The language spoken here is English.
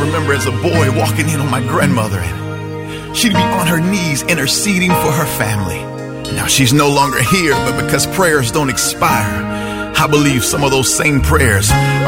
remember as a boy walking in on my grandmother, and she'd be on her knees interceding for her family. Now she's no longer here, but because prayers don't expire, I believe some of those same prayers